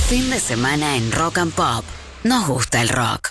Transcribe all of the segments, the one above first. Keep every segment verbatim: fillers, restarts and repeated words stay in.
Fin de semana en Rock and Pop. Nos gusta el rock.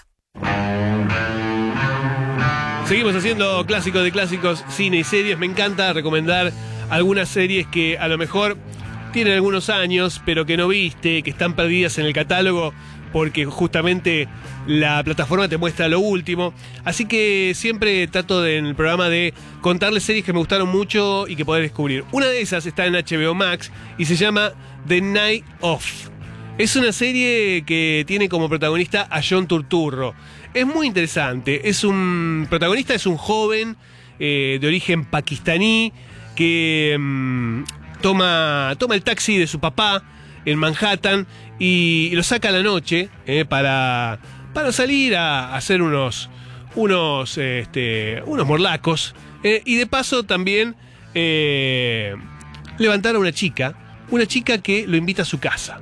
Seguimos haciendo clásicos de clásicos, cine y series. Me encanta recomendar algunas series que a lo mejor tienen algunos años, pero que no viste, que están perdidas en el catálogo porque justamente la plataforma te muestra lo último. Así que siempre trato de, en el programa de contarles series que me gustaron mucho y que poder descubrir. Una de esas está en H B O Max y se llama The Night Of. Es una serie que tiene como protagonista a John Turturro. Es muy interesante. Es un protagonista, es un joven eh, de origen pakistaní que mmm, toma, toma el taxi de su papá en Manhattan y, y lo saca a la noche eh, para, para salir a, a hacer unos, unos, este, unos morlacos eh, y de paso también eh, levantar a una chica, una chica que lo invita a su casa.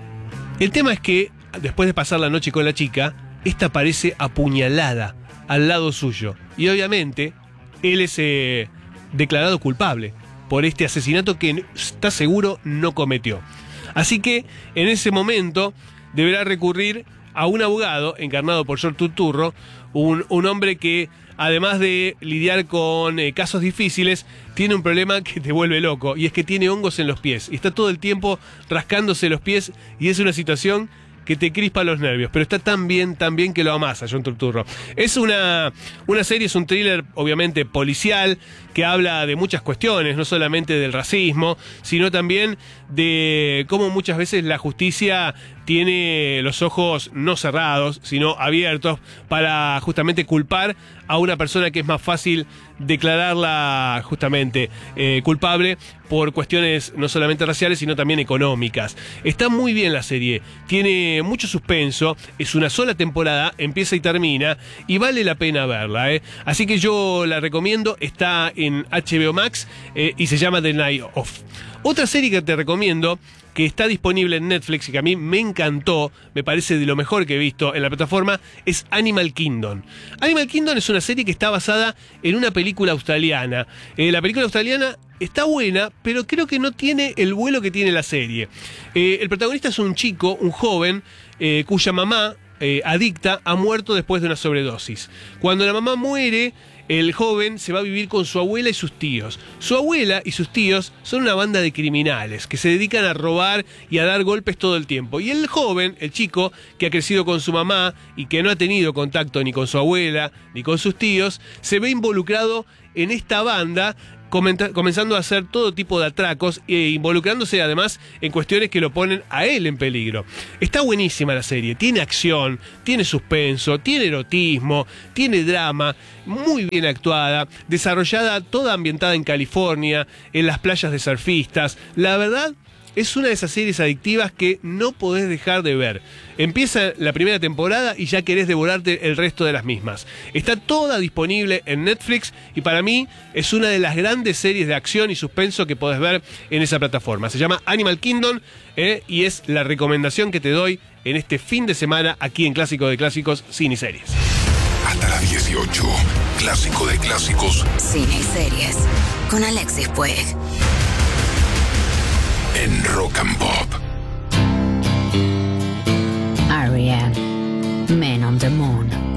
El tema es que después de pasar la noche con la chica, esta aparece apuñalada al lado suyo y obviamente él es eh, declarado culpable por este asesinato que está seguro no cometió. Así que en ese momento deberá recurrir a un abogado encarnado por John Turturro, un, un hombre que además de lidiar con eh, casos difíciles, tiene un problema que te vuelve loco y es que tiene hongos en los pies y está todo el tiempo rascándose los pies y es una situación que te crispa los nervios, pero está tan bien, tan bien que lo amás a John Turturro. Es una, una serie, es un thriller obviamente policial que habla de muchas cuestiones, no solamente del racismo, sino también de cómo muchas veces la justicia tiene los ojos no cerrados, sino abiertos para justamente culpar a una persona que es más fácil declararla justamente eh, culpable por cuestiones no solamente raciales, sino también económicas. Está muy bien la serie, tiene mucho suspenso, es una sola temporada, empieza y termina, y vale la pena verla, ¿eh? Así que yo la recomiendo, está en H B O Max eh, y se llama The Night Of. Otra serie que te recomiendo, que está disponible en Netflix y que a mí me encantó, me parece de lo mejor que he visto en la plataforma, es Animal Kingdom. Animal Kingdom es una serie que está basada en una película australiana. Eh, la película australiana está buena, pero creo que no tiene el vuelo que tiene la serie. Eh, el protagonista es un chico, un joven, eh, cuya mamá, eh, adicta, ha muerto después de una sobredosis. Cuando la mamá muere, el joven se va a vivir con su abuela y sus tíos. Su abuela y sus tíos son una banda de criminales que se dedican a robar y a dar golpes todo el tiempo. Y el joven, el chico, que ha crecido con su mamá y que no ha tenido contacto ni con su abuela ni con sus tíos, se ve involucrado en esta banda, comenzando a hacer todo tipo de atracos e involucrándose además en cuestiones que lo ponen a él en peligro. Está buenísima la serie, tiene acción, tiene suspenso, tiene erotismo, tiene drama, muy bien actuada, desarrollada, toda ambientada en California, en las playas de surfistas. La verdad, es una de esas series adictivas que no podés dejar de ver. Empieza la primera temporada y ya querés devorarte el resto de las mismas. Está toda disponible en Netflix y para mí es una de las grandes series de acción y suspenso que podés ver en esa plataforma. Se llama Animal Kingdom eh, y es la recomendación que te doy en este fin de semana aquí en Clásico de Clásicos, Cine y Series. Hasta las dieciocho, Clásico de Clásicos, Cine y Series, con Alexis Puig. En Rock and Pop. R E M, Men on the Moon.